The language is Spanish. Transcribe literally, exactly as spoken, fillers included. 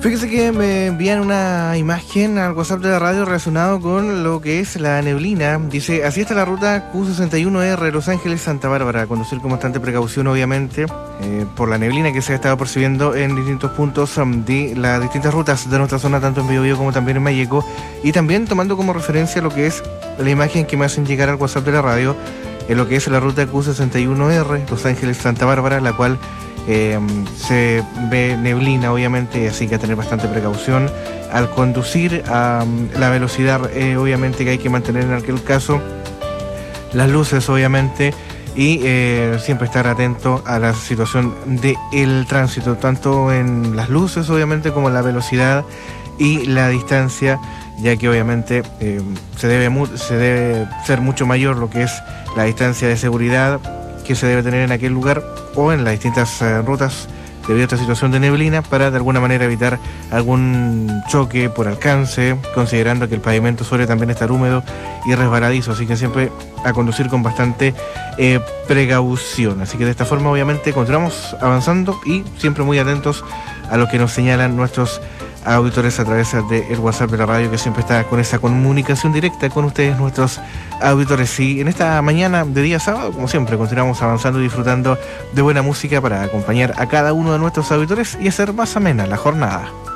Fíjese que me envían una imagen al WhatsApp de la radio relacionado con lo que es la neblina. Dice, así está la ruta Q sesenta y uno R Los Ángeles-Santa Bárbara. Conducir con bastante precaución, obviamente, eh, por la neblina que se ha estado percibiendo en distintos puntos um, de las distintas rutas de nuestra zona, tanto en Biobío como también en Malleco. Y también tomando como referencia lo que es la imagen que me hacen llegar al WhatsApp de la radio, en lo que es la ruta Q sesenta y uno R Los Ángeles-Santa Bárbara, la cual Eh, se ve neblina, obviamente, así que a tener bastante precaución al conducir. A um, la velocidad, eh, obviamente, que hay que mantener en aquel caso, las luces, obviamente, y eh, siempre estar atento a la situación del tránsito, tanto en las luces, obviamente, como en la velocidad y la distancia, ya que obviamente eh, se debe mu- se debe ser mucho mayor lo que es la distancia de seguridad que se debe tener en aquel lugar o en las distintas uh, rutas debido a esta situación de neblina, para de alguna manera evitar algún choque por alcance, considerando que el pavimento suele también estar húmedo y resbaladizo, así que siempre a conducir con bastante eh, precaución. Así que de esta forma, obviamente, continuamos avanzando y siempre muy atentos a lo que nos señalan nuestros auditores a través del WhatsApp de la radio, que siempre está con esa comunicación directa con ustedes, nuestros auditores. Y en esta mañana de día sábado, como siempre, continuamos avanzando y disfrutando de buena música para acompañar a cada uno de nuestros auditores y hacer más amena la jornada.